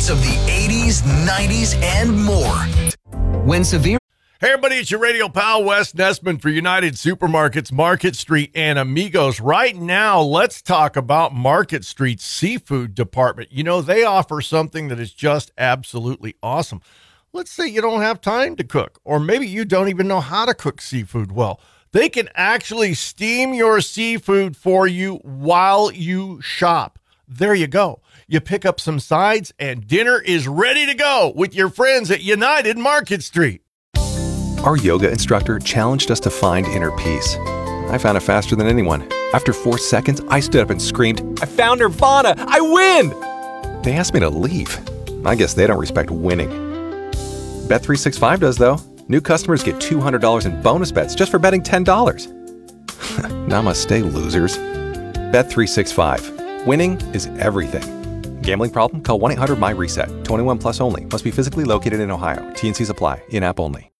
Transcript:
of the 80s, 90s, and more. When severe... Hey, everybody, it's your radio pal, Wes Nessman for United Supermarkets, Market Street, and Amigos. Right now, let's talk about Market Street's seafood department. You know, they offer something that is just absolutely awesome. Let's say you don't have time to cook, or maybe you don't even know how to cook seafood well. They can actually steam your seafood for you while you shop. There you go. You pick up some sides, and dinner is ready to go with your friends at United Market Street. Our yoga instructor challenged us to find inner peace. I found it faster than anyone. After 4 seconds, I stood up and screamed, "I found Nirvana! I win!" They asked me to leave. I guess they don't respect winning. Bet365 does, though. New customers get $200 in bonus bets just for betting $10. Namaste, losers. Bet365. Winning is everything. Gambling problem? Call 1-800-MY-RESET. 21 plus only. Must be physically located in Ohio. T&Cs apply. In-app only.